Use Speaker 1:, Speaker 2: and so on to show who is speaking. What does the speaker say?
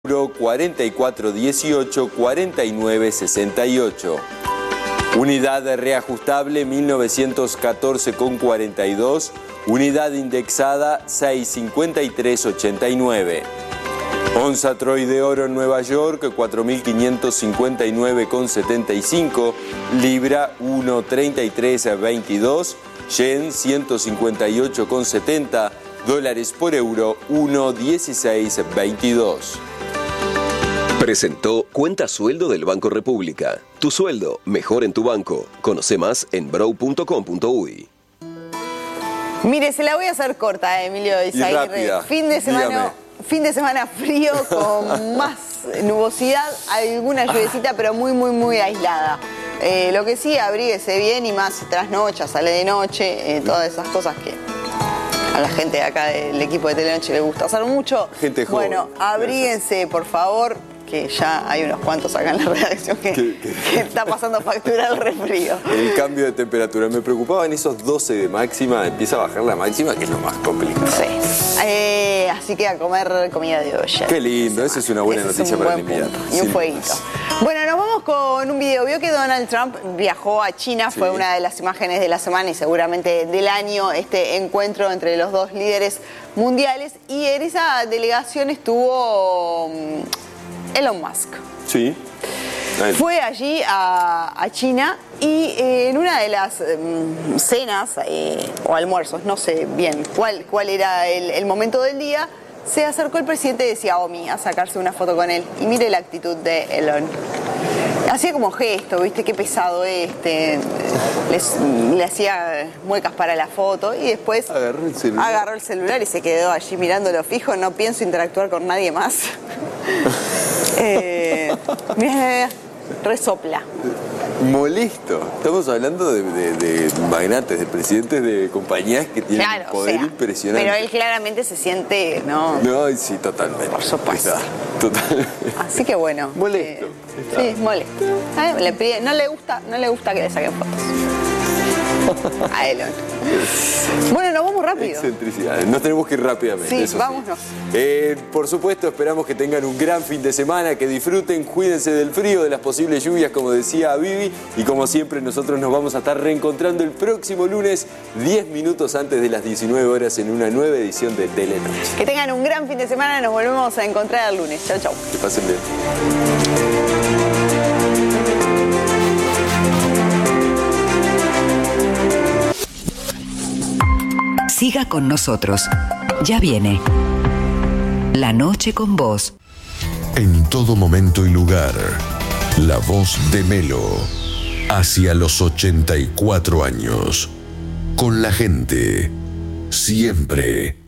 Speaker 1: 4418 4968. Unidad reajustable 1914,42. Unidad indexada 653,89. Onza Troy de oro en Nueva York 4.559,75. Libra 1.3322. Yen 158,70. Dólares por euro 1.1622.
Speaker 2: Presentó Cuenta Sueldo del Banco República. Tu sueldo, mejor en tu banco. Conoce más en brow.com.uy.
Speaker 3: Mire, se la voy a hacer corta, Emilio Izaguirre. Fin de semana frío con más nubosidad, alguna lluviecita, pero muy aislada. Lo que sí, abríguese bien y más trasnocha, sale de noche, todas esas cosas que a la gente de acá del equipo de Telenoche le gusta hacer mucho.
Speaker 1: Gente joven.
Speaker 3: Bueno, abríguense, por favor, que ya hay unos cuantos acá en la redacción que está pasando factura el resfrío.
Speaker 1: El cambio de temperatura. Me preocupaba en esos 12 de máxima, empieza a bajar la máxima, que es lo más complicado.
Speaker 3: Sí. Así que a comer comida de olla.
Speaker 1: Qué lindo, esa es una buena noticia para el invierno.
Speaker 3: Y un fueguito. Bueno, nos vamos con un video. Vio que Donald Trump viajó a China, fue una de las imágenes de la semana y seguramente del año, este encuentro entre los dos líderes mundiales. Y en esa delegación estuvo Elon Musk.
Speaker 1: Sí.
Speaker 3: Fue allí a China y en una de las cenas o almuerzos, no sé bien cuál era el momento del día, se acercó el presidente de Xiaomi a sacarse una foto con él. Y mire la actitud de Elon. Hacía como gesto, ¿viste? Qué pesado le hacía muecas para la foto y después agarró el celular y se quedó allí mirándolo fijo. No pienso interactuar con nadie más. Mira, resopla.
Speaker 1: Molesto. Estamos hablando de magnates, de presidentes de compañías que tienen un poder impresionante.
Speaker 3: Pero él claramente se siente, ¿no?
Speaker 1: No, sí, totalmente.
Speaker 3: Por supuesto.
Speaker 1: Totalmente.
Speaker 3: Así que bueno.
Speaker 1: Molesto.
Speaker 3: Sí, molesto. No le gusta que le saquen fotos. A Elon. Bueno, nos vamos rápido.
Speaker 1: Excentricidades. Nos tenemos que ir rápidamente.
Speaker 3: Sí,
Speaker 1: eso
Speaker 3: vámonos.
Speaker 1: Sí. Por supuesto, esperamos que tengan un gran fin de semana, que disfruten, cuídense del frío, de las posibles lluvias, como decía Vivi. Y como siempre, nosotros nos vamos a estar reencontrando el próximo lunes, 10 minutos antes de las 19 horas, en una nueva edición de Telenoche.
Speaker 3: Que tengan un gran fin de semana. Nos volvemos a encontrar el lunes. Chau, chau.
Speaker 1: Que pasen bien.
Speaker 4: Siga con nosotros. Ya viene La Noche con Vos.
Speaker 5: En todo momento y lugar, la voz de Melo. Hacia los 84 años. Con la gente. Siempre.